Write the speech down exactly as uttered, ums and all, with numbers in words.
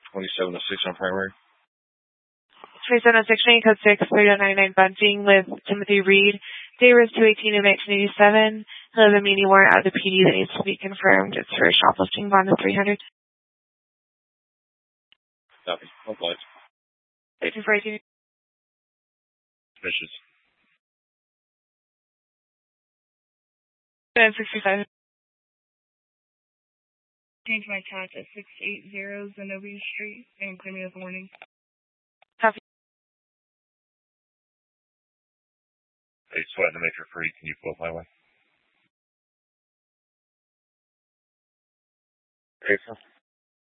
twenty-seven oh six on primary. twenty-seven oh six, train code six, three oh nine nine bunting with Timothy Reed. Day was two eighteen of nineteen eighty-seven. He'll have a meeting warrant out of the P D that needs to be confirmed. It's for shoplifting bond of three hundred. Copy. One flight. thirteen four eighteen. Finishes. seven sixty-five. Change my tax at six eighty Zenobia Street and clear me with warning. Copy. Hey, sweating to make her free. Can you pull up my way? Hey, sir.